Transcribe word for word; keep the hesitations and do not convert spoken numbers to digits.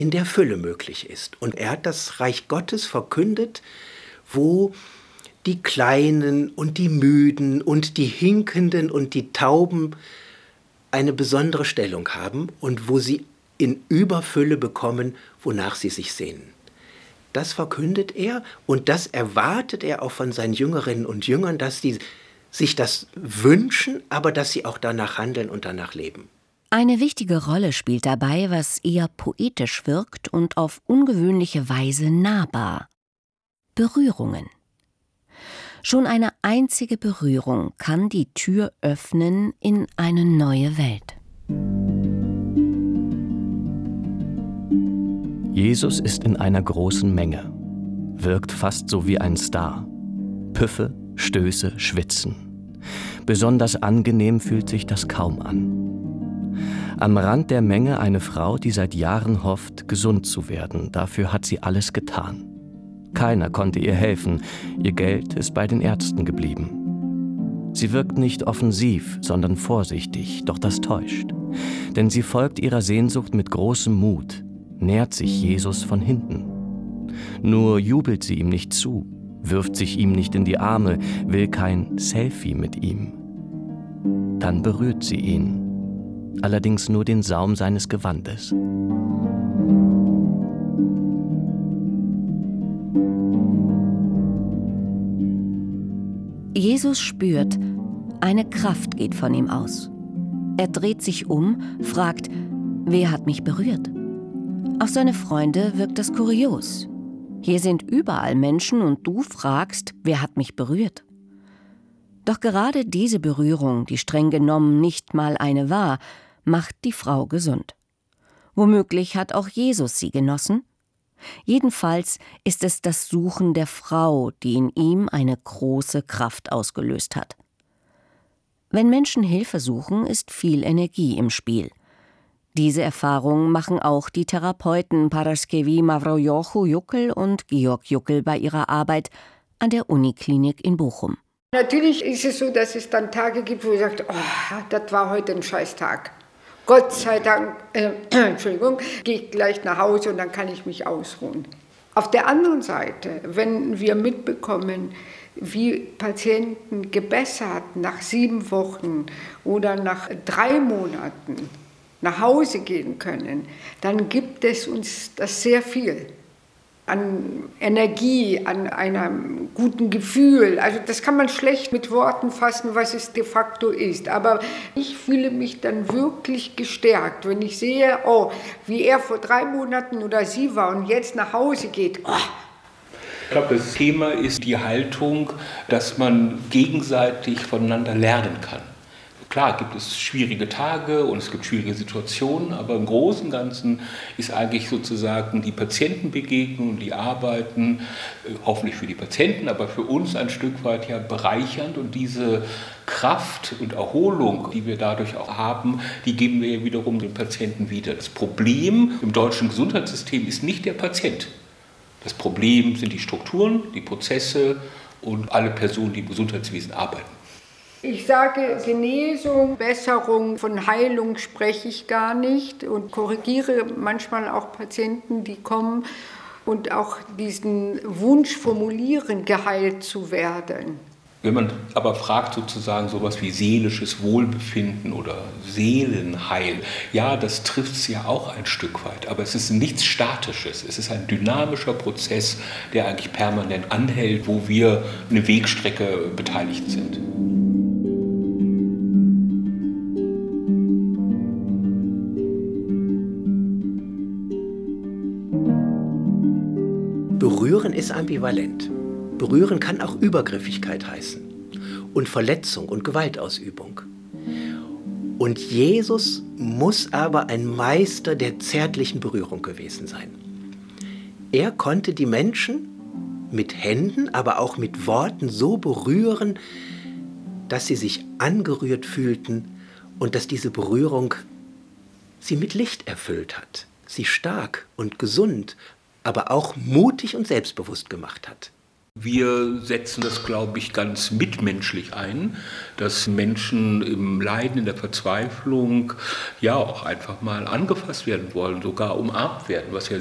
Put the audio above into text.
in der Fülle möglich ist. Und er hat das Reich Gottes verkündet, wo die Kleinen und die Müden und die Hinkenden und die Tauben eine besondere Stellung haben und wo sie in Überfülle bekommen, wonach sie sich sehnen. Das verkündet er und das erwartet er auch von seinen Jüngerinnen und Jüngern, dass sie sich das wünschen, aber dass sie auch danach handeln und danach leben. Eine wichtige Rolle spielt dabei, was eher poetisch wirkt und auf ungewöhnliche Weise nahbar: Berührungen. Schon eine einzige Berührung kann die Tür öffnen in eine neue Welt. Jesus ist in einer großen Menge, wirkt fast so wie ein Star. Püffe, Stöße, Schwitzen. Besonders angenehm fühlt sich das kaum an. Am Rand der Menge eine Frau, die seit Jahren hofft, gesund zu werden. Dafür hat sie alles getan. Keiner konnte ihr helfen, ihr Geld ist bei den Ärzten geblieben. Sie wirkt nicht offensiv, sondern vorsichtig, doch das täuscht. Denn sie folgt ihrer Sehnsucht mit großem Mut, nähert sich Jesus von hinten. Nur jubelt sie ihm nicht zu, wirft sich ihm nicht in die Arme, will kein Selfie mit ihm. Dann berührt sie ihn, allerdings nur den Saum seines Gewandes. Jesus spürt, eine Kraft geht von ihm aus. Er dreht sich um, fragt, wer hat mich berührt? Auf seine Freunde wirkt das kurios. Hier sind überall Menschen und du fragst, wer hat mich berührt? Doch gerade diese Berührung, die streng genommen nicht mal eine war, macht die Frau gesund. Womöglich hat auch Jesus sie genossen. Jedenfalls ist es das Suchen der Frau, die in ihm eine große Kraft ausgelöst hat. Wenn Menschen Hilfe suchen, ist viel Energie im Spiel. Diese Erfahrung machen auch die Therapeuten Paraskevi Mavrojochu-Juckel und Georg Juckel bei ihrer Arbeit an der Uniklinik in Bochum. Natürlich ist es so, dass es dann Tage gibt, wo ich sage, oh, das war heute ein Scheißtag. Gott sei Dank, äh, Entschuldigung, gehe ich gleich nach Hause und dann kann ich mich ausruhen. Auf der anderen Seite, wenn wir mitbekommen, wie Patienten gebessert nach sieben Wochen oder nach drei Monaten nach Hause gehen können, dann gibt es uns das sehr viel an Energie, an einem guten Gefühl. Also das kann man schlecht mit Worten fassen, was es de facto ist. Aber ich fühle mich dann wirklich gestärkt, wenn ich sehe, oh, wie er vor drei Monaten oder sie war und jetzt nach Hause geht. Oh. Ich glaube, das Thema ist die Haltung, dass man gegenseitig voneinander lernen kann. Klar gibt es schwierige Tage und es gibt schwierige Situationen, aber im Großen und Ganzen ist eigentlich sozusagen die Patientenbegegnung, die Arbeiten, hoffentlich für die Patienten, aber für uns ein Stück weit ja bereichernd, und diese Kraft und Erholung, die wir dadurch auch haben, die geben wir ja wiederum den Patienten wieder. Das Problem im deutschen Gesundheitssystem ist nicht der Patient. Das Problem sind die Strukturen, die Prozesse und alle Personen, die im Gesundheitswesen arbeiten. Ich sage Genesung, Besserung, von Heilung spreche ich gar nicht und korrigiere manchmal auch Patienten, die kommen und auch diesen Wunsch formulieren, geheilt zu werden. Wenn man aber fragt sozusagen sowas wie seelisches Wohlbefinden oder Seelenheil, ja, das trifft es ja auch ein Stück weit, aber es ist nichts Statisches, es ist ein dynamischer Prozess, der eigentlich permanent anhält, wo wir eine Wegstrecke beteiligt sind. Berühren ist ambivalent. Berühren kann auch Übergriffigkeit heißen und Verletzung und Gewaltausübung. Und Jesus muss aber ein Meister der zärtlichen Berührung gewesen sein. Er konnte die Menschen mit Händen, aber auch mit Worten so berühren, dass sie sich angerührt fühlten und dass diese Berührung sie mit Licht erfüllt hat, sie stark und gesund, aber auch mutig und selbstbewusst gemacht hat. Wir setzen das, glaube ich, ganz mitmenschlich ein, dass Menschen im Leiden, in der Verzweiflung ja auch einfach mal angefasst werden wollen, sogar umarmt werden, was ja